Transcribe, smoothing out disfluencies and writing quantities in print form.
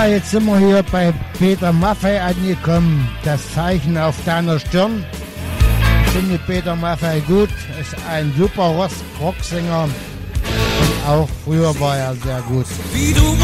Ja, jetzt sind wir hier bei Peter Maffay angekommen. Das Zeichen auf deiner Stirn. Ich finde Peter Maffay gut, ist ein super Rocksänger und auch früher war er sehr gut.